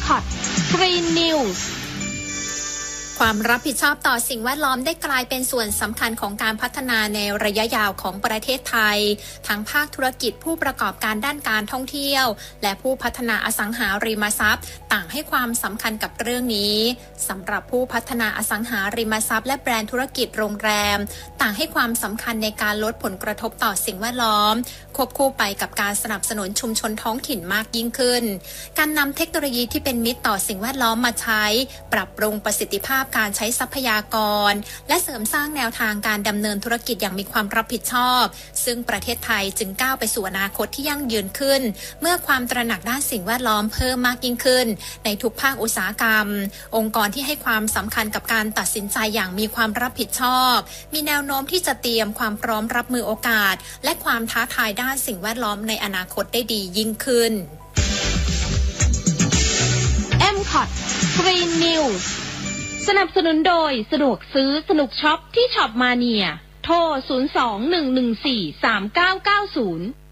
MCOT Green News ความรับผิดชอบต่อสิ่งแวดล้อมได้กลายเป็นส่วนสำคัญของการพัฒนาในระยะยาวของประเทศไทยทั้งภาคธุรกิจผู้ประกอบการด้านการท่องเที่ยวและผู้พัฒนาอสังหาริมทรัพย์ต่างให้ความสำคัญกับเรื่องนี้สำหรับผู้พัฒนาอสังหาริมทรัพย์และแบรนด์ธุรกิจโรงแรมต่างให้ความสำคัญในการลดผลกระทบต่อสิ่งแวดล้อมควบคู่ไปกับการสนับสนุนชุมชนท้องถิ่นมากยิ่งขึ้นการนำเทคโนโลยีที่เป็นมิตรต่อสิ่งแวดล้อมมาใช้ปรับปรุงประสิทธิภาพการใช้ทรัพยากรและเสริมสร้างแนวทางการดำเนินธุรกิจอย่างมีความรับผิดชอบซึ่งประเทศไทยจึงก้าวไปสู่อนาคตที่ยั่งยืนขึ้นเมื่อความตระหนักด้านสิ่งแวดล้อมเพิ่มมากยิ่งขึ้นในทุกภาคอุตสาหกรรมองค์กรที่ให้ความสำคัญกับการตัดสินใจอย่างมีความรับผิดชอบมีแนวโน้มที่จะเตรียมความพร้อมรับมือโอกาสและความท้าทายด้านสิ่งแวดล้อมในอนาคตได้ดียิ่งขึ้น MCOT Green News สนับสนุนโดยสะดวกซื้อสนุกช็อปที่ช็อปมาเนียโทร 02-114-3990